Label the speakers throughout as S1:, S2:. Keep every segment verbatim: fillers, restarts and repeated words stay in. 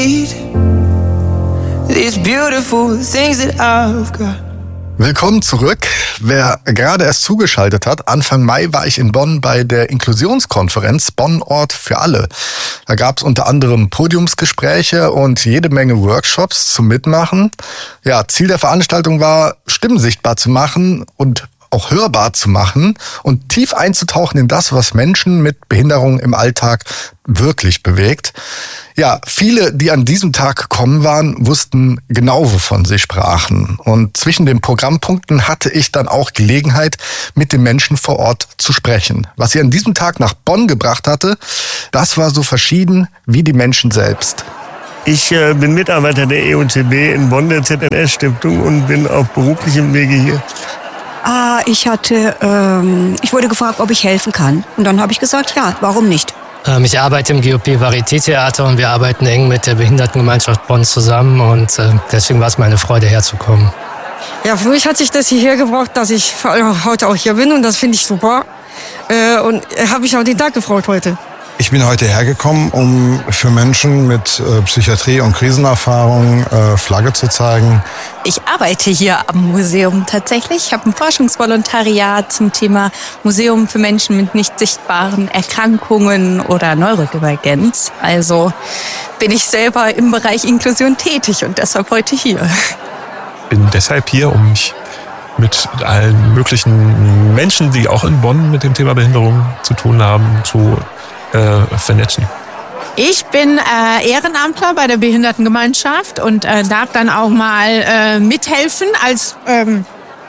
S1: These beautiful things that I've got.
S2: Willkommen zurück. Wer gerade erst zugeschaltet hat, Anfang Mai war ich in Bonn bei der Inklusionskonferenz Bonn Ort für alle. Da gab es unter anderem Podiumsgespräche und jede Menge Workshops zum Mitmachen. Ja, Ziel der Veranstaltung war, Stimmen sichtbar zu machen und auch hörbar zu machen und tief einzutauchen in das, was Menschen mit Behinderung im Alltag wirklich bewegt. Ja, viele, die an diesem Tag gekommen waren, wussten genau, wovon sie sprachen. Und zwischen den Programmpunkten hatte ich dann auch Gelegenheit, mit den Menschen vor Ort zu sprechen. Was sie an diesem Tag nach Bonn gebracht hatte, das war so verschieden wie die Menschen selbst.
S3: Ich äh, bin Mitarbeiter der E U C B in Bonn, der Z N S-Stiftung, und bin auf beruflichem Wege hier.
S4: Ah, ich hatte, ähm, ich wurde gefragt, ob ich helfen kann. Und dann habe ich gesagt, ja, warum nicht?
S5: Ähm, ich arbeite im G O P Varieté-Theater und wir arbeiten eng mit der Behindertengemeinschaft Bonn zusammen und äh, deswegen war es meine Freude, herzukommen.
S6: Ja, für mich hat sich das hierher gebracht, dass ich heute auch hier bin und das finde ich super. Äh, und habe mich auf den Tag gefreut heute.
S7: Ich bin heute hergekommen, um für Menschen mit äh, Psychiatrie- und Krisenerfahrung äh, Flagge zu zeigen.
S8: Ich arbeite hier am Museum tatsächlich. Ich habe ein Forschungsvolontariat zum Thema Museum für Menschen mit nicht sichtbaren Erkrankungen oder Neurodivergenz. Also bin ich selber im Bereich Inklusion tätig und deshalb heute hier.
S9: Ich bin deshalb hier, um mich mit allen möglichen Menschen, die auch in Bonn mit dem Thema Behinderung zu tun haben, zu äh, vernetzen.
S10: Ich bin äh, Ehrenamtler bei der Behindertengemeinschaft und äh, darf dann auch mal äh, mithelfen als ähm,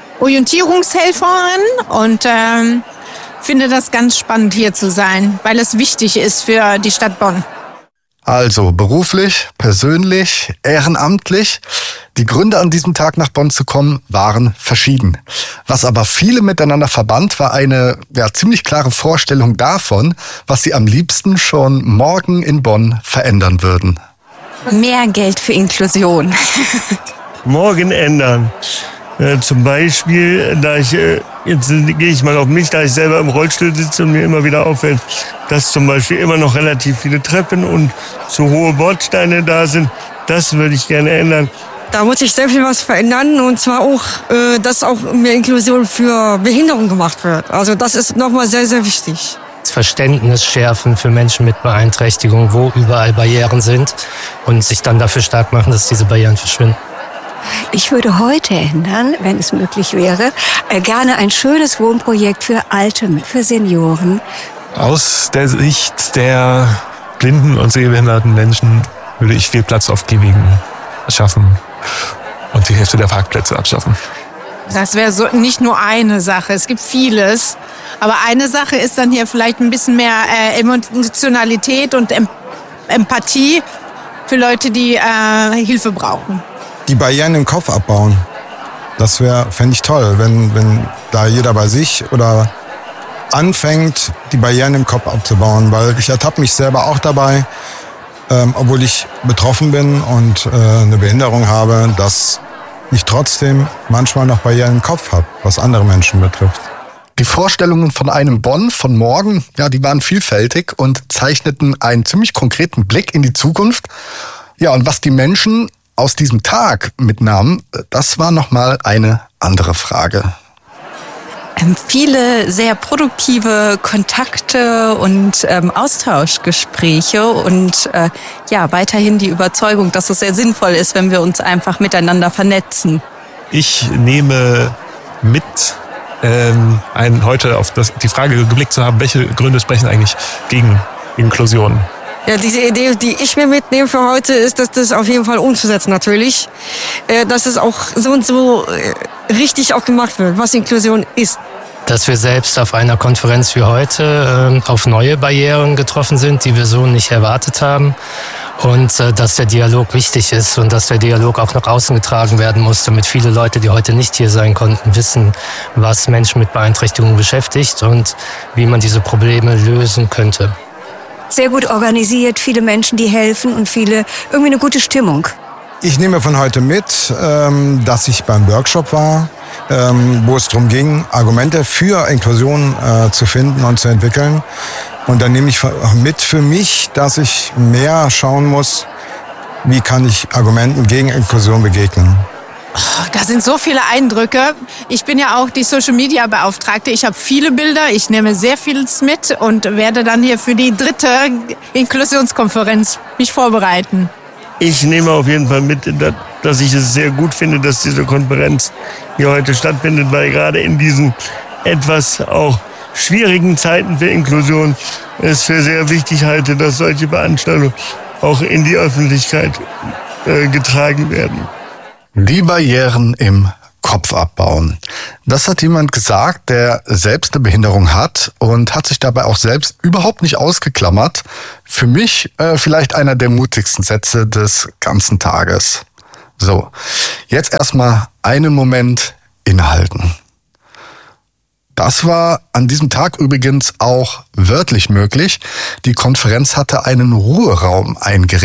S10: Orientierungshelferin und ähm, finde das ganz spannend, hier zu sein, weil es wichtig ist für die Stadt Bonn.
S2: Also beruflich, persönlich, ehrenamtlich. Die Gründe, an diesem Tag nach Bonn zu kommen, waren verschieden. Was aber viele miteinander verband, war eine ja, ziemlich klare Vorstellung davon, was sie am liebsten schon morgen in Bonn verändern würden.
S8: Mehr Geld für Inklusion.
S3: Morgen ändern. Äh, zum Beispiel, da ich, äh, jetzt gehe ich mal auf mich, da ich selber im Rollstuhl sitze und mir immer wieder auffällt, dass zum Beispiel immer noch relativ viele Treppen und zu hohe Bordsteine da sind. Das würde ich gerne ändern.
S6: Da muss sich sehr viel was verändern und zwar auch, äh, dass auch mehr Inklusion für Behinderung gemacht wird. Also das ist nochmal sehr, sehr wichtig.
S5: Das Verständnis schärfen für Menschen mit Beeinträchtigung, wo überall Barrieren sind und sich dann dafür stark machen, dass diese Barrieren verschwinden.
S4: Ich würde heute ändern, wenn es möglich wäre, äh, gerne ein schönes Wohnprojekt für Alte, für Senioren.
S9: Aus der Sicht der blinden und sehbehinderten Menschen würde ich viel Platz auf Gehwegen schaffen und die Hälfte der Parkplätze abschaffen.
S10: Das wäre so nicht nur eine Sache, es gibt vieles. Aber eine Sache ist dann hier vielleicht ein bisschen mehr äh, Emotionalität und em- Empathie für Leute, die äh, Hilfe brauchen.
S7: Die Barrieren im Kopf abbauen. Das wäre, fände ich toll, wenn, wenn da jeder bei sich oder anfängt, die Barrieren im Kopf abzubauen. Weil ich ertappe mich selber auch dabei, ähm, obwohl ich betroffen bin und äh, eine Behinderung habe, dass ich trotzdem manchmal noch Barrieren im Kopf habe, was andere Menschen betrifft.
S2: Die Vorstellungen von einem Bonn von morgen, ja, die waren vielfältig und zeichneten einen ziemlich konkreten Blick in die Zukunft. Ja, und was die Menschen aus diesem Tag mitnahmen, das war nochmal eine andere Frage.
S8: Ähm, viele sehr produktive Kontakte und ähm, Austauschgespräche und äh, ja, weiterhin die Überzeugung, dass es sehr sinnvoll ist, wenn wir uns einfach miteinander vernetzen.
S9: Ich nehme mit, ähm, einen, heute auf das, die Frage geblickt zu haben, welche Gründe sprechen eigentlich gegen Inklusion.
S6: Ja, diese Idee, die ich mir mitnehme für heute, ist, dass das auf jeden Fall umzusetzen natürlich. Äh, dass es auch so und so äh, richtig auch gemacht wird, was Inklusion ist.
S5: Dass wir selbst auf einer Konferenz wie heute äh, auf neue Barrieren getroffen sind, die wir so nicht erwartet haben. Und äh, dass der Dialog wichtig ist und dass der Dialog auch nach außen getragen werden muss, damit viele Leute, die heute nicht hier sein konnten, wissen, was Menschen mit Beeinträchtigungen beschäftigt und wie man diese Probleme lösen könnte.
S4: Sehr gut organisiert, viele Menschen, die helfen und viele, irgendwie eine gute Stimmung.
S7: Ich nehme von heute mit, ähm, dass ich beim Workshop war, ähm, wo es darum ging, Argumente für Inklusion äh, zu finden und zu entwickeln. Und dann nehme ich mit für mich, dass ich mehr schauen muss, wie kann ich Argumenten gegen Inklusion begegnen?
S10: Da sind so viele Eindrücke. Ich bin ja auch die Social-Media-Beauftragte. Ich habe viele Bilder, ich nehme sehr vieles mit und werde dann hier für die dritte Inklusionskonferenz mich vorbereiten.
S3: Ich nehme auf jeden Fall mit, dass ich es sehr gut finde, dass diese Konferenz hier heute stattfindet, weil gerade in diesen etwas auch schwierigen Zeiten für Inklusion es für sehr wichtig halte, dass solche Veranstaltungen auch in die Öffentlichkeit äh, getragen werden.
S2: Die Barrieren im Kopf abbauen. Das hat jemand gesagt, der selbst eine Behinderung hat und hat sich dabei auch selbst überhaupt nicht ausgeklammert. Für mich äh, vielleicht einer der mutigsten Sätze des ganzen Tages. So, jetzt erstmal einen Moment innehalten. Das war an diesem Tag übrigens auch wörtlich möglich. Die Konferenz hatte einen Ruheraum eingerichtet.